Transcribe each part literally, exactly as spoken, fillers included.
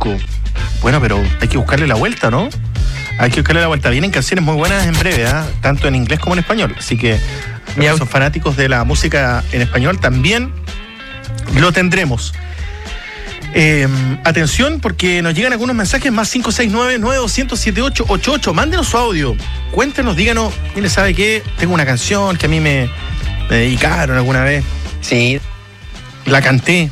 disco. Bueno, pero hay que buscarle la vuelta, ¿no? Hay que buscarle la vuelta. Vienen canciones muy buenas en breve, ¿eh? Tanto en inglés como en español. Así que los que son fanáticos de la música en español también lo tendremos. Eh, atención, porque nos llegan algunos mensajes más cinco seis nueve, nueve dos cero, siete ocho ocho ocho. Mándenos su audio. Cuéntenos, díganos. Mire, ¿sabe qué? Tengo una canción que a mí me, me dedicaron alguna vez. Sí. La canté.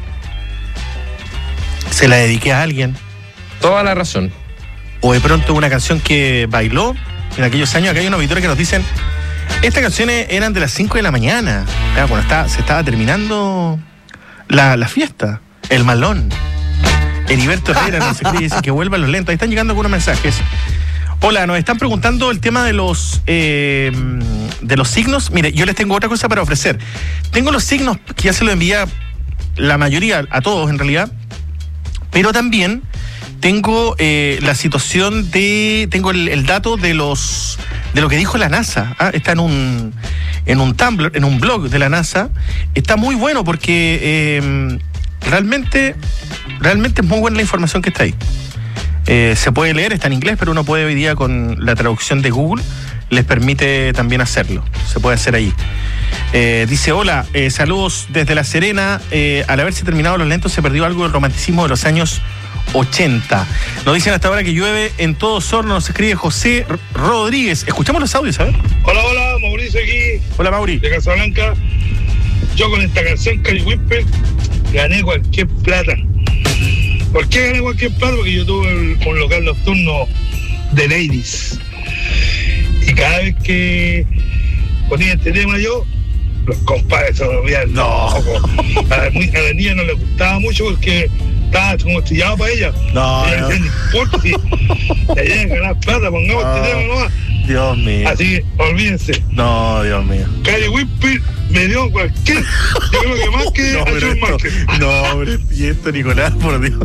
Se la dediqué a alguien. Toda la razón. O de pronto una canción que bailó en aquellos años. Acá hay unos auditores que nos dicen: estas canciones eran de las cinco de la mañana. Claro, cuando estaba, se estaba terminando la, la fiesta. El malón. Heriberto Herrera nos escribe y dice que vuelvan los lentos. Ahí están llegando algunos mensajes. Hola, nos están preguntando el tema de los eh, de los signos. Mire, yo les tengo otra cosa para ofrecer. Tengo los signos que ya se los envía la mayoría, a todos en realidad. Pero también tengo eh, la situación de... Tengo el, el dato de los de lo que dijo la NASA. ¿Ah? Está en un en un Tumblr, en un blog de la NASA. Está muy bueno porque eh, realmente, realmente es muy buena la información que está ahí. Eh, se puede leer, está en inglés, pero uno puede hoy día con la traducción de Google, les permite también hacerlo. Se puede hacer ahí. Eh, dice, hola, eh, saludos desde La Serena. Eh, al haberse terminado los lentos se perdió algo del romanticismo de los años ochenta. Nos dicen hasta ahora que llueve en todo Osorno. Nos escribe José Rodríguez. Escuchamos los audios, a ver. Hola, hola, Mauricio aquí. Hola, Mauri. De Casablanca. Yo con esta canción, Cali Whisper, gané cualquier plata. ¿Por qué gané cualquier plata? Porque yo tuve un, un local nocturno de ladies. Y cada vez que ponía este tema yo, los compadres se volvían no. locos. A la, a la niña no le gustaba mucho porque estaba como estrellado para ella. No, ella no. decía, no importa si la idea es ganar plata, pongamos no. este tema nomás. Dios mío. Así que olvídense. No, Dios mío. Cali Whisper me dio cualquier. Yo creo que más que no, a John Market. No, hombre, y esto, Nicolás, por Dios.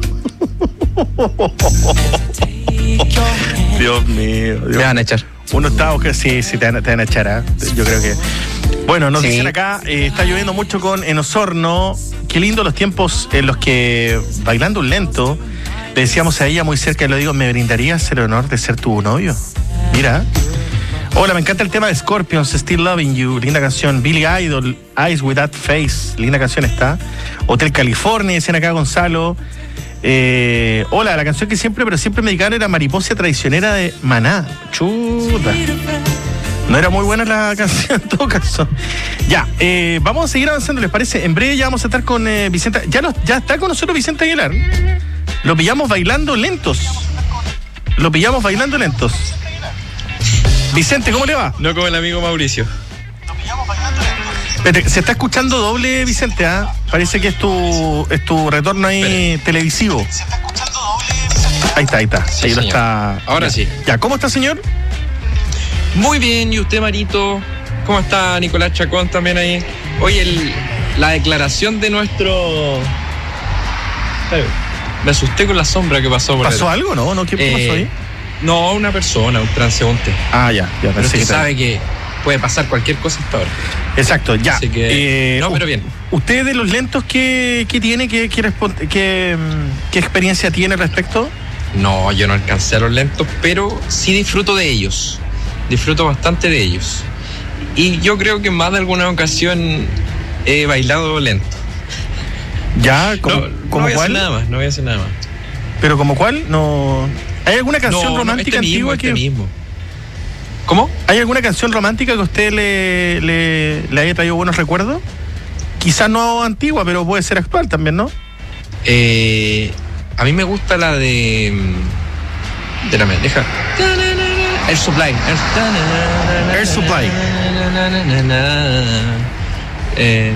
Dios mío. Dios. Me van a echar. Uno está, que sí, sí, te van, te van a echar, ¿eh? Yo creo que. Bueno, nos sí. dicen acá, eh, está lloviendo mucho con en Osorno. Qué lindo los tiempos en los que, bailando un lento, le decíamos a ella muy cerca, y lo digo, ¿me brindarías el honor de ser tu novio? Mira. Hola, me encanta el tema de Scorpions, Still Loving You, linda canción. Billy Idol, Eyes Without Face, linda canción está. Hotel California, dicen acá Gonzalo. Eh, hola, la canción que siempre, pero siempre me dedicaron era Mariposa Traicionera de Maná. Chuta. No era muy buena la canción en todo caso. Ya, eh, vamos a seguir avanzando, ¿les parece? En breve ya vamos a estar con eh, Vicente. Ya, lo, ya está con nosotros Vicente Aguilar. Lo pillamos bailando lentos. Lo pillamos bailando lentos. Vicente, ¿cómo le va? No como el amigo Mauricio. Espérate, se está escuchando doble, Vicente, ¿ah? ¿eh? Parece que es tu, es tu retorno ahí Espere. televisivo. Se está escuchando doble, Vicente. Ahí está, ahí está. Sí, ahí lo señor. está. Ahora ya. sí. Ya, ¿cómo está, señor? Muy bien, ¿y usted, Marito? ¿Cómo está Nicolás Chacón también ahí? Hoy el, la declaración de nuestro... Me asusté con la sombra que pasó por ¿Pasó ahí. algo, no? ¿No? ¿Qué eh, pasó ahí? No, una persona, un transeúnte. Ah, ya, ya. Pero usted que sabe que puede pasar cualquier cosa hasta ahora. Exacto, ya. Así que, eh, no, pero bien. ¿Usted de los lentos qué, qué tiene? ¿Qué, qué, qué, ¿Qué experiencia tiene al respecto? No, yo no alcancé a los lentos, pero sí disfruto de ellos. Disfruto bastante de ellos. Y yo creo que en más de alguna ocasión he bailado lento. ¿Ya? ¿Como, no, como no voy cuál? a hacer nada más, no voy a hacer nada más. ¿Pero como cuál? No. ¿Hay alguna canción no, romántica no, este antigua mismo, este que... mismo. ¿Cómo? ¿Hay alguna canción romántica que a usted le, le, le haya traído buenos recuerdos? Quizás no antigua, pero puede ser actual también, ¿no? Eh, a mí me gusta la de... De la deja. Air Supply. Air Supply. Eh,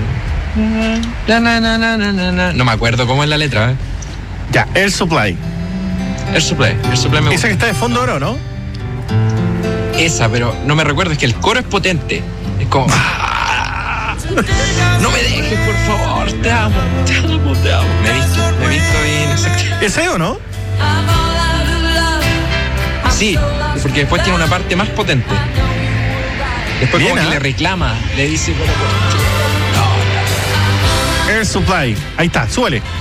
no me acuerdo cómo es la letra. ¿eh? Ya, Air Supply. Air Supply. Air Supply me gusta. Esa que está de fondo ahora, ¿no? Esa, pero no me recuerdo, es que el coro es potente. Es como... ¡Ah! No me dejes, por favor, te amo, te amo, te amo. Me he visto, me he visto bien exacto. ¿Ese o no? Sí, porque después tiene una parte más potente. Después Bien, como ¿eh? que le reclama, le dice... Air Supply. Ahí está, súbele.